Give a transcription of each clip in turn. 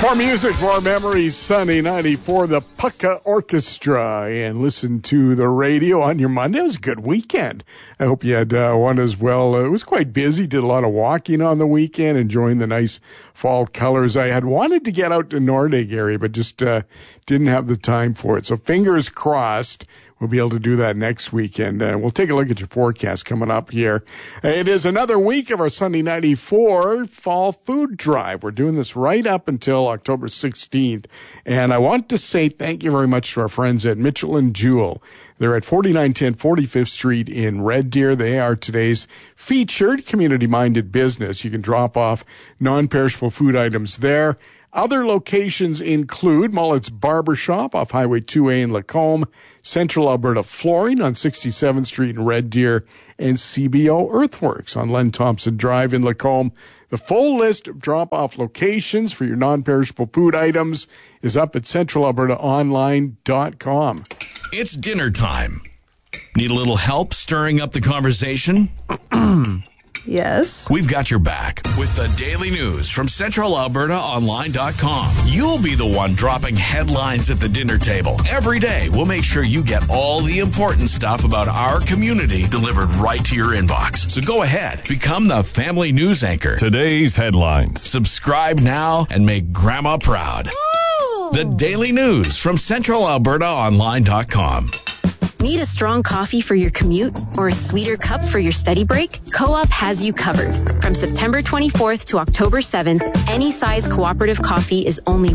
More music, more memories. Sunny 94, the Pukka Orchestra. And listen to the radio on your Monday. It was a good weekend. I hope you had one as well. It was quite busy. Did a lot of walking on the weekend, enjoying the nice fall colors. I had wanted to get out to Nordig area, but just didn't have the time for it. So fingers crossed. We'll be able to do that next weekend. We'll take a look at your forecast coming up here. It is another week of our Sunday 94 Fall Food Drive. We're doing this right up until October 16th. And I want to say thank you very much to our friends at Mitchell & Jewell. They're at 4910 45th Street in Red Deer. They are today's featured community-minded business. You can drop off non-perishable food items there. Other locations include Mullet's Barbershop off Highway 2A in Lacombe, Central Alberta Flooring on 67th Street in Red Deer, and CBO Earthworks on Len Thompson Drive in Lacombe. The full list of drop-off locations for your non-perishable food items is up at centralalbertaonline.com. It's dinner time. Need a little help stirring up the conversation? Yes. We've got your back with the daily news from centralalbertaonline.com. You'll be the one dropping headlines at the dinner table. Every day, we'll make sure you get all the important stuff about our community delivered right to your inbox. So go ahead, become the family news anchor. Today's headlines. Subscribe now and make Grandma proud. Ooh. The daily news from centralalbertaonline.com. Need a strong coffee for your commute or a sweeter cup for your study break? Co-op has you covered. From September 24th to October 7th, any size cooperative coffee is only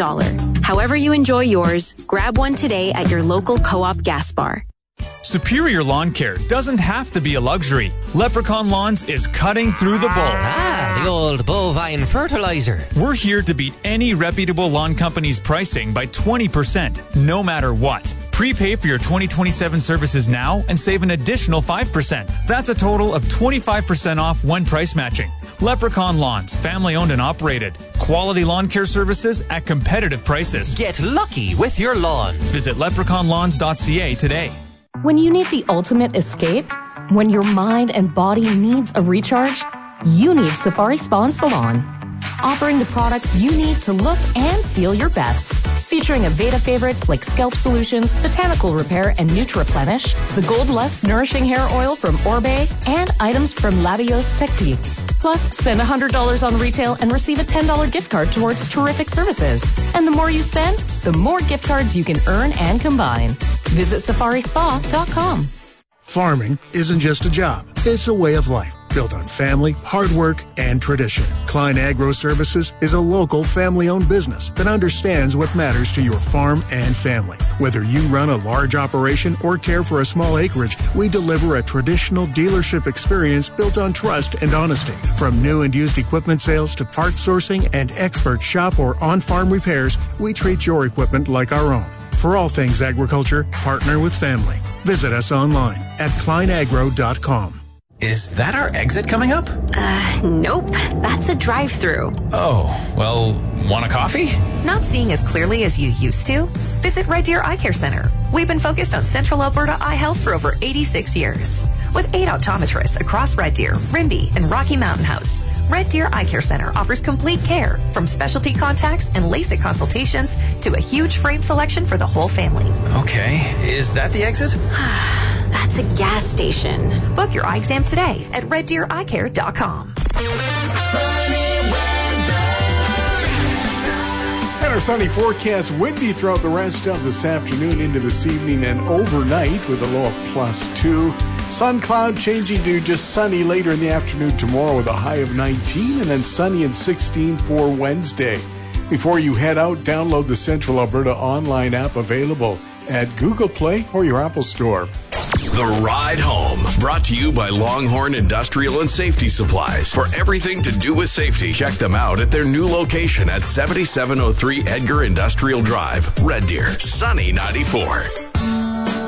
$1. However you enjoy yours, grab one today at your local Co-op gas bar. Superior lawn care doesn't have to be a luxury. Leprechaun Lawns is cutting through the bull. Ah, the old bovine fertilizer. We're here to beat any reputable lawn company's pricing by 20%, no matter what. Prepay for your 2027 services now and save an additional 5%. That's a total of 25% off when price matching. Leprechaun Lawns, family owned and operated. Quality lawn care services at competitive prices. Get lucky with your lawn. Visit leprechaunlawns.ca today. When you need the ultimate escape, when your mind and body needs a recharge, you need Safari Spa and Salon. Offering the products you need to look and feel your best. Featuring Aveda favorites like Scalp Solutions, Botanical Repair, and Nutriplenish, the Gold Lust Nourishing Hair Oil from Orbe, and items from Labios Technique. Plus, spend $100 on retail and receive a $10 gift card towards terrific services. And the more you spend, the more gift cards you can earn and combine. Visit safarispa.com. Farming isn't just a job, it's a way of life. Built on family, hard work, and tradition. Klein Agro Services is a local family-owned business that understands what matters to your farm and family. Whether you run a large operation or care for a small acreage, we deliver a traditional dealership experience built on trust and honesty. From new and used equipment sales to parts sourcing and expert shop or on-farm repairs, we treat your equipment like our own. For all things agriculture, partner with family. Visit us online at kleinagro.com. Is that our exit coming up? Nope. That's a drive-through. Oh, well, want a coffee? Not seeing as clearly as you used to? Visit Red Deer Eye Care Center. We've been focused on Central Alberta eye health for over 86 years. With 8 optometrists across Red Deer, Rimbey, and Rocky Mountain House, Red Deer Eye Care Center offers complete care, from specialty contacts and LASIK consultations to a huge frame selection for the whole family. Okay, is that the exit? That's a gas station. Book your eye exam today at reddeereyecare.com. And our sunny forecast, windy throughout the rest of this afternoon into this evening and overnight with a low of +2. Sun cloud changing to just sunny later in the afternoon tomorrow with a high of 19 and then sunny and 16 for Wednesday. Before you head out, download the Central Alberta online app available at Google Play or your Apple Store. The Ride Home, brought to you by Longhorn Industrial and Safety Supplies. For everything to do with safety, check them out at their new location at 7703 Edgar Industrial Drive, Red Deer, Sunny 94.